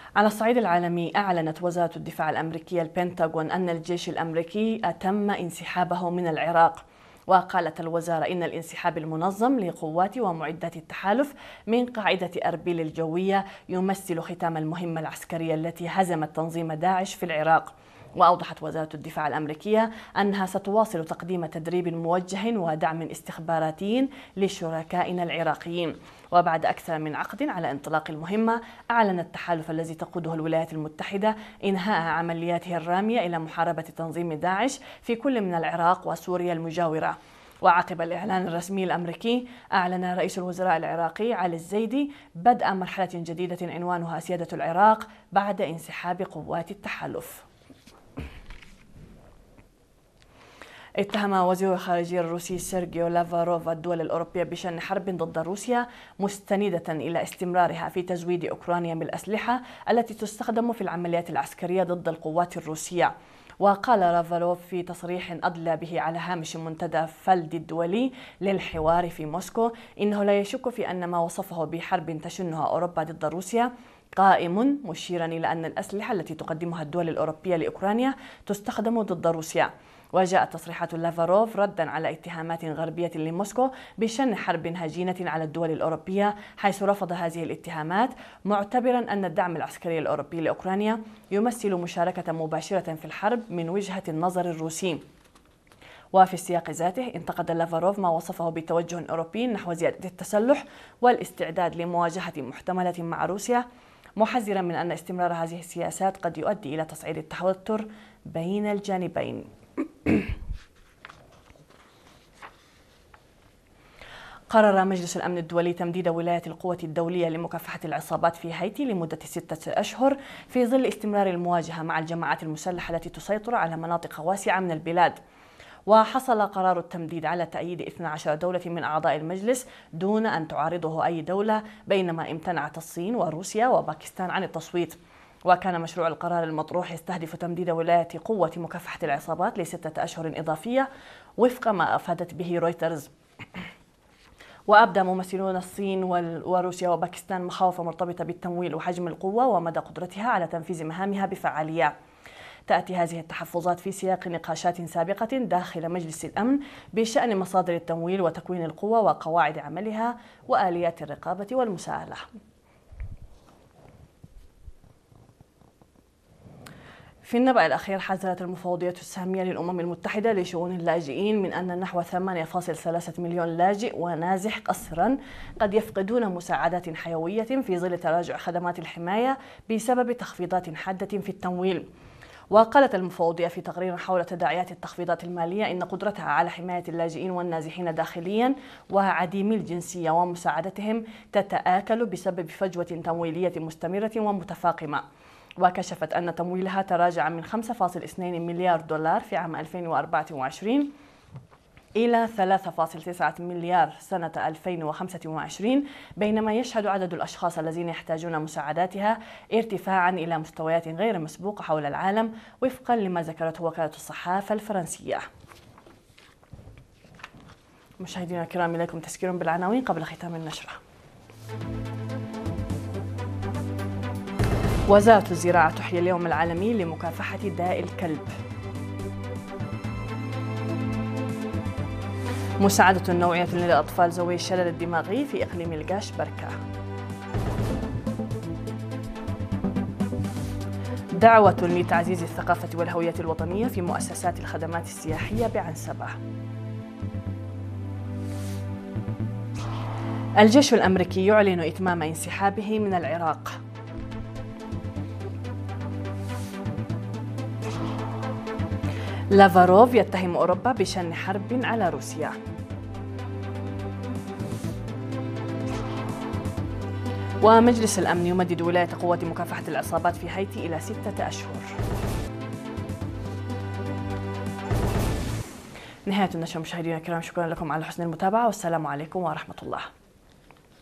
على الصعيد العالمي، أعلنت وزارة الدفاع الأمريكية البنتاغون أن الجيش الأمريكي أتم انسحابه من العراق. وقالت الوزارة إن الانسحاب المنظم لقوات ومعدات التحالف من قاعدة أربيل الجوية يمثل ختام المهمة العسكرية التي هزمت تنظيم داعش في العراق. وأوضحت وزارة الدفاع الأمريكية أنها ستواصل تقديم تدريب موجه ودعم استخباراتي لشركائنا العراقيين. وبعد أكثر من عقد على انطلاق المهمة، أعلن التحالف الذي تقوده الولايات المتحدة إنهاء عملياته الرامية إلى محاربة تنظيم داعش في كل من العراق وسوريا المجاورة. وعقب الإعلان الرسمي الأمريكي، أعلن رئيس الوزراء العراقي علي الزيدي بدء مرحلة جديدة عنوانها سيادة العراق بعد انسحاب قوات التحالف. اتهم وزير الخارجية الروسي سيرجيو لافاروف الدول الأوروبية بشن حرب ضد روسيا، مستندة إلى استمرارها في تزويد أوكرانيا بالأسلحة التي تستخدم في العمليات العسكرية ضد القوات الروسية. وقال لافاروف في تصريح أدلى به على هامش منتدى فلد الدولي للحوار في موسكو إنه لا يشك في أن ما وصفه بحرب تشنها أوروبا ضد روسيا قائم، مشيرا إلى أن الأسلحة التي تقدمها الدول الأوروبية لأوكرانيا تستخدم ضد روسيا. وجاءت تصريحات لافاروف ردا على اتهامات غربية لموسكو بشن حرب هجينة على الدول الأوروبية، حيث رفض هذه الاتهامات معتبرا أن الدعم العسكري الأوروبي لأوكرانيا يمثل مشاركة مباشرة في الحرب من وجهة النظر الروسي. وفي السياق ذاته، انتقد لافاروف ما وصفه بتوجه أوروبي نحو زيادة التسلح والاستعداد لمواجهة محتملة مع روسيا، محذرا من أن استمرار هذه السياسات قد يؤدي إلى تصعيد التوتر بين الجانبين. قرر مجلس الأمن الدولي تمديد ولاية القوة الدولية لمكافحة العصابات في هايتي لمدة 6 أشهر في ظل استمرار المواجهة مع الجماعات المسلحة التي تسيطر على مناطق واسعة من البلاد. وحصل قرار التمديد على تأييد 12 دولة من أعضاء المجلس دون أن تعارضه أي دولة، بينما امتنعت الصين وروسيا وباكستان عن التصويت. وكان مشروع القرار المطروح يستهدف تمديد ولاية قوة مكافحة العصابات ل6 أشهر إضافية وفق ما أفادت به رويترز. وأبدى ممثلون الصين وروسيا وباكستان مخاوف مرتبطة بالتمويل وحجم القوة ومدى قدرتها على تنفيذ مهامها بفعالية. تأتي هذه التحفظات في سياق نقاشات سابقة داخل مجلس الأمن بشأن مصادر التمويل وتكوين القوة وقواعد عملها وآليات الرقابة والمساءلة. في النبأ الأخير، حذرت المفوضية السامية للأمم المتحدة لشؤون اللاجئين من أن نحو 8.3 مليون لاجئ ونازح قسرا قد يفقدون مساعدات حيوية في ظل تراجع خدمات الحماية بسبب تخفيضات حادة في التمويل. وقالت المفوضية في تقرير حول تداعيات التخفيضات المالية إن قدرتها على حماية اللاجئين والنازحين داخليا وعديمي الجنسية ومساعدتهم تتآكل بسبب فجوة تمويلية مستمرة ومتفاقمة. وكشفت أن تمويلها تراجع من 5.2 مليار دولار في عام 2024 إلى 3.9 مليار سنة 2025، بينما يشهد عدد الأشخاص الذين يحتاجون مساعداتها ارتفاعا إلى مستويات غير مسبوقة حول العالم، وفقا لما ذكرته وكالة الصحافة الفرنسية. مشاهدينا الكرام، إليكم تذكير بالعناوين قبل ختام النشرة. وزارة الزراعة تحيي اليوم العالمي لمكافحة داء الكلب. مساعدة نوعية للأطفال ذوي الشلل الدماغي في إقليم القاش بركة. دعوة لتعزيز الثقافة والهوية الوطنية في مؤسسات الخدمات السياحية بعنسبة. الجيش الأمريكي يعلن إتمام انسحابه من العراق. لافاروف يتهم أوروبا بشن حرب على روسيا. ومجلس الأمن يمدد ولاية قوة مكافحة العصابات في هايتي إلى 6 أشهر. نهاية النشرة مشاهدينا الكرام، شكرا لكم على حسن المتابعة، والسلام عليكم ورحمة الله.